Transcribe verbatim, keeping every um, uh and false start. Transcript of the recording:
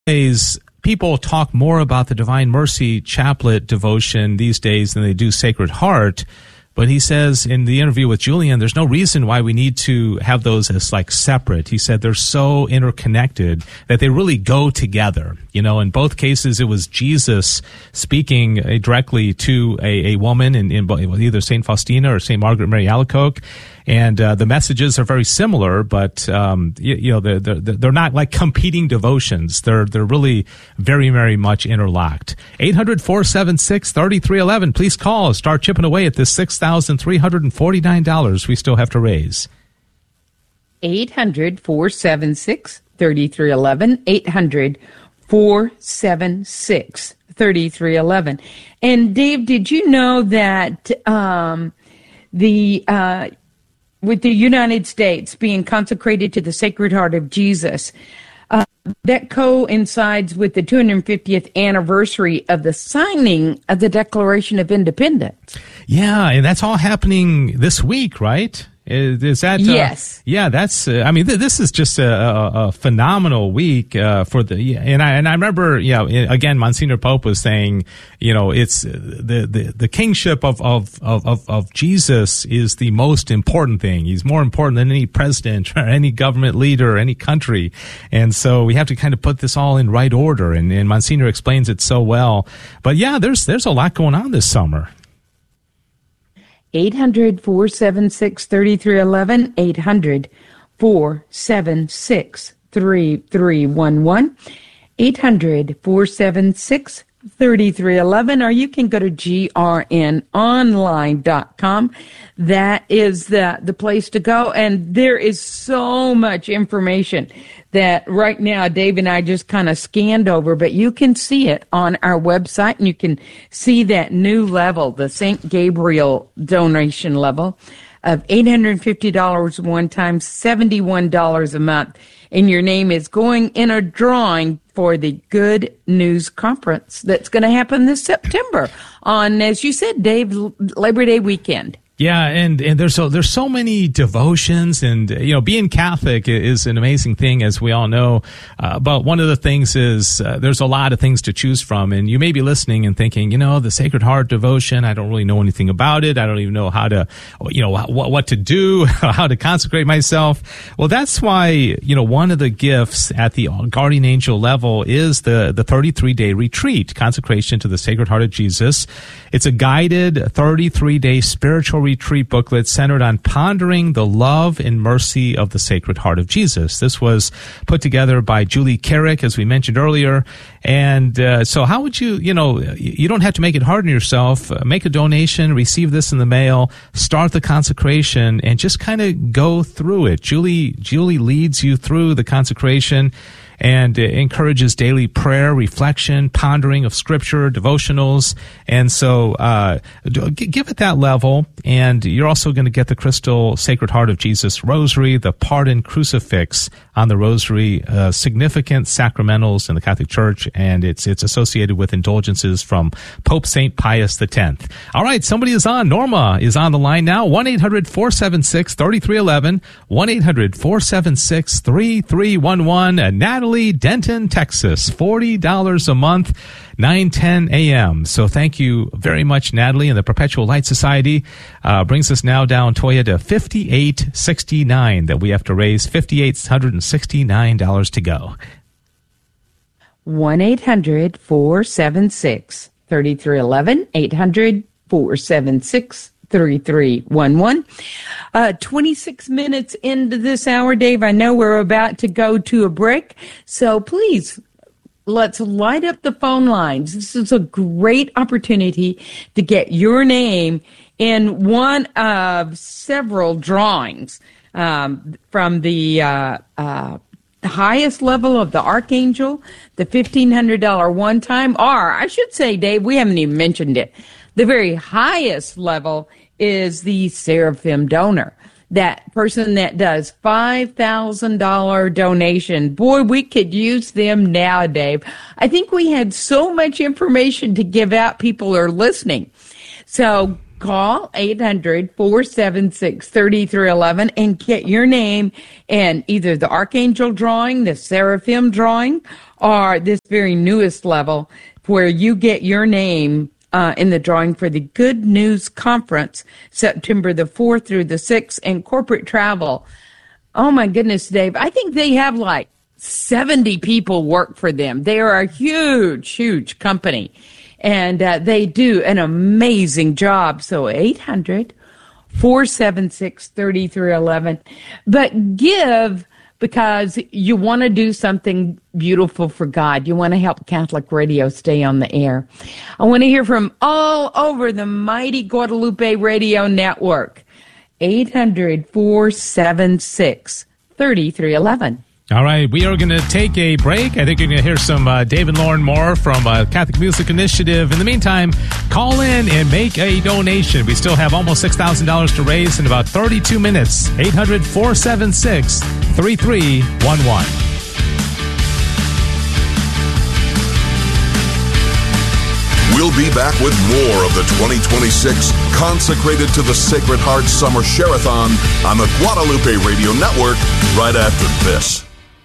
Is people talk more about the Divine Mercy Chaplet devotion these days than they do Sacred Heart. But he says in the interview with Julian, there's no reason why we need to have those as like separate. He said they're so interconnected that they really go together. You know, in both cases, it was Jesus speaking uh, directly to a, a woman in, in either Saint Faustina or Saint Margaret Mary Alacoque. And uh, the messages are very similar, but um, you, you know they're, they're they're not like competing devotions. They're they're really very very much interlocked. eight hundred, four seven six, three three one one. Please call. Start chipping away at this six thousand three hundred forty nine dollars we still have to raise. eight hundred, four seven six, three three one one. eight hundred, four seven six, three three one one. And Dave, did you know that um, the uh, with the United States being consecrated to the Sacred Heart of Jesus, uh, that coincides with the two hundred fiftieth anniversary of the signing of the Declaration of Independence? Yeah, and that's all happening this week, right? Is, is that? Uh, yes. Yeah, that's. Uh, I mean, th- this is just a, a, a phenomenal week uh, for the. And I and I remember, yeah. You know, again, Monsignor Pope was saying, you know, it's the the, the kingship of, of of of Jesus is the most important thing. He's more important than any president or any government leader or any country. And so we have to kind of put this all in right order. And, and Monsignor explains it so well. But yeah, there's there's a lot going on this summer. eight hundred, four seven six, three three one one, eight hundred, four seven six, three three one one, eight hundred, four seven six, three three one one, or you can go to G R N online dot com. That is the, the place to go, and there is so much information that right now Dave and I just kind of scanned over, but you can see it on our website, and you can see that new level, the Saint Gabriel donation level of eight hundred fifty dollars one time, seventy-one dollars a month, and your name is going in a drawing for the Good News Conference that's going to happen this September on, as you said, Dave, Labor Day weekend. Yeah, and, and there's so there's so many devotions, and you know, being Catholic is an amazing thing, as we all know. Uh, but one of the things is uh, there's a lot of things to choose from, and you may be listening and thinking, you know, the Sacred Heart devotion, I don't really know anything about it. I don't even know how to, you know, what what to do, how to consecrate myself. Well, that's why, you know, one of the gifts at the Guardian Angel level is the the thirty-three day retreat, consecration to the Sacred Heart of Jesus. It's a guided thirty-three day spiritual retreat. retreat booklet centered on pondering the love and mercy of the Sacred Heart of Jesus. This was put together by Julie Carrick, as we mentioned earlier. And uh, so how would you, you know, you don't have to make it hard on yourself. Uh, make a donation, receive this in the mail, start the consecration, and just kind of go through it. Julie, Julie leads you through the consecration and uh, encourages daily prayer, reflection, pondering of Scripture, devotionals. And so uh, give it that level. And you're also going to get the Crystal Sacred Heart of Jesus Rosary, the Pardon Crucifix on the Rosary, uh, significant sacramentals in the Catholic Church, and it's it's associated with indulgences from Pope Saint Pius the tenth. All right, somebody is on. Norma is on the line now. one eight hundred, four seven six, three three one one. one eight hundred, four seven six, three three one one. Uh, Natalie, Denton, Texas. forty dollars a month, nine ten a.m. So thank you very much, Natalie, and the Perpetual Light Society. Uh, brings us now down, Toya, to fifty-eight sixty-nine that we have to raise. five thousand eight hundred sixty-nine dollars to go. one eight hundred, four seven six, three three one one. eight hundred, four seven six, three three one one. Uh, twenty-six minutes into this hour, Dave. I know we're about to go to a break, so please, let's light up the phone lines. This is a great opportunity to get your name in one of several drawings um, from the uh, uh, highest level of the Archangel, the fifteen hundred dollars one-time, or I should say, Dave, we haven't even mentioned it. The very highest level is the Seraphim donor. That person that does five thousand dollars donation. Boy, we could use them now, Dave. I think we had so much information to give out. People are listening. So call eight hundred, four seven six, three three one one and get your name in either the Archangel drawing, the Seraphim drawing, or this very newest level where you get your name uh, in the drawing for the Good News Conference, September the fourth through the sixth, and corporate travel. Oh, my goodness, Dave. I think they have like seventy people work for them. They are a huge, huge company. And uh, they do an amazing job. So eight hundred, four seven six, three three one one. But give because you want to do something beautiful for God. You want to help Catholic Radio stay on the air. I want to hear from all over the mighty Guadalupe Radio Network. eight hundred, four seven six, three three one one. All right, we are going to take a break. I think you're going to hear some uh, Dave and Lauren Moore from uh, Catholic Music Initiative. In the meantime, call in and make a donation. We still have almost six thousand dollars to raise in about thirty-two minutes. eight hundred, four seven six, three three one one. We'll be back with more of the twenty twenty-six Consecrated to the Sacred Heart Summer Share-a-thon on the Guadalupe Radio Network right after this.